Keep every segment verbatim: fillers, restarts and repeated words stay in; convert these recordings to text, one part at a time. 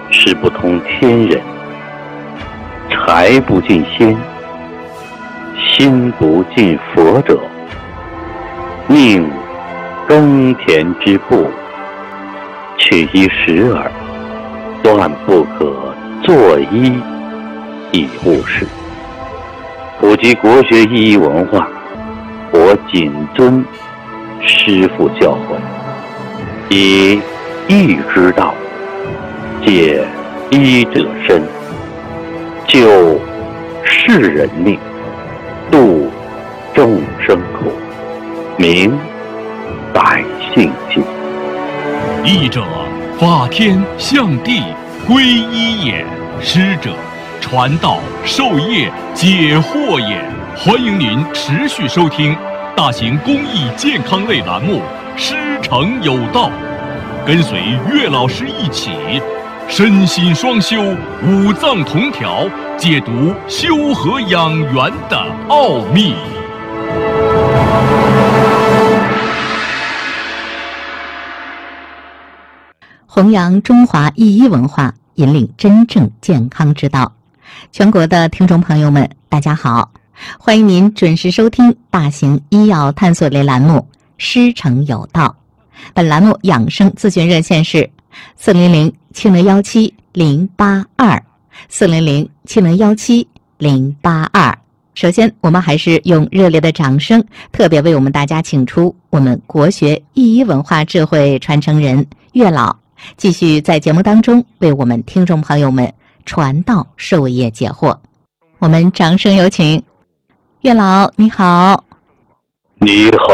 事不通天人，财不进仙，心不进佛者，宁耕田之步，取一时耳，断不可作揖以误事。普及国学意义文化，我谨遵师父教诲，以义之道解医者身，救世人命，度众生苦，明百姓心。 义者，法天象地归一也；师者，传道授业解惑也。欢迎您持续收听大型公益健康类栏目《师承有道》，跟随岳老师一起身心双修，五脏同调，解读修和养元的奥秘。 弘扬中华医医文化，引领真正健康之道。全国的听众朋友们，大家好，欢迎您准时收听大型医药探索类栏目《师承有道》。本栏目养生咨询热线是四零零七零幺七零八二四零零七零幺七零八二。首先，我们还是用热烈的掌声，特别为我们大家请出我们国学医医文化智慧传承人岳老，继续在节目当中为我们听众朋友们传道授业解惑。我们掌声有请岳老，你好。 你好，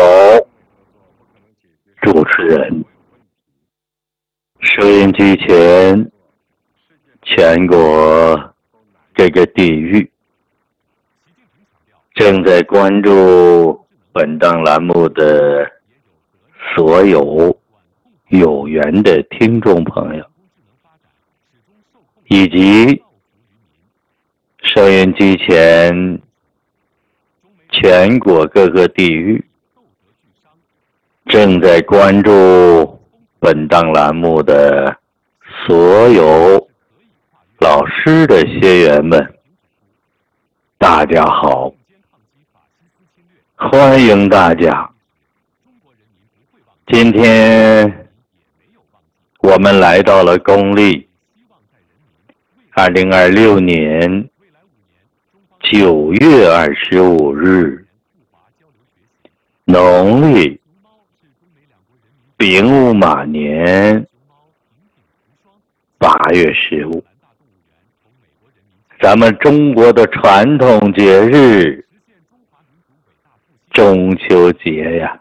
主持人。收音机前全国这个地域正在关注本档栏目的所有有缘的听众朋友，以及收音机前全国各个地域正在关注本档栏目的所有老师的学员们，大家好，欢迎大家。今天我们来到了公历二零二六年九月二十五日，农历丙午马年八月十五，咱们中国的传统节日中秋节呀。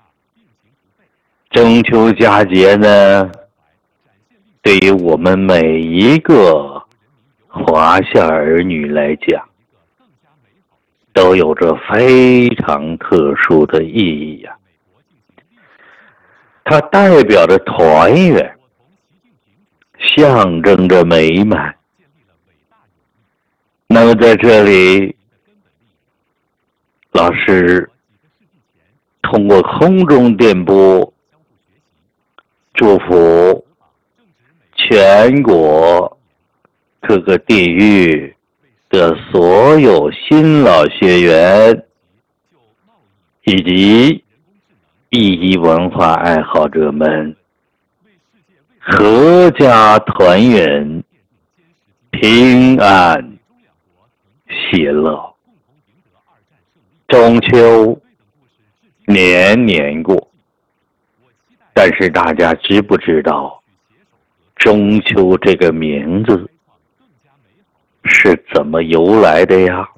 中秋佳节呢，对于我们每一个华夏儿女来讲，都有着非常特殊的意义呀。它代表着团圆，象征着美满。那么在这里，老师通过空中电波祝福全国各个地域的所有新老学员以及意义文化爱好者们阖家团圆，平安喜乐。中秋年年过，但是大家知不知道中秋这个名字是怎么由来的呀？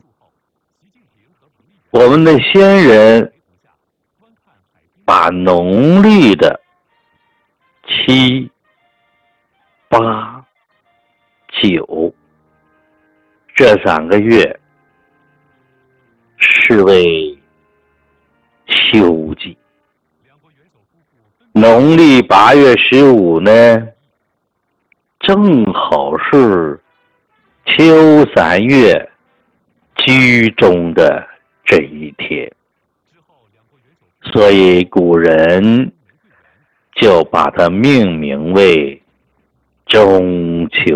我们的先人把农历的七、八、九这三个月视为秋季，农历八月十五呢，正好是秋三月居中的这一天，所以古人就把它命名为中秋。